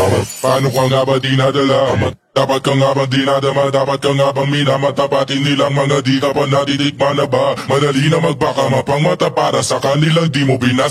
Paano ka nga ba dinadala? Dapat ka nga bang dinadama? Dapat ka nga bang minamatapatin nilang mga di ka pa natitikman na ba? Madali na magpakamapang mata para sa kanilang di mo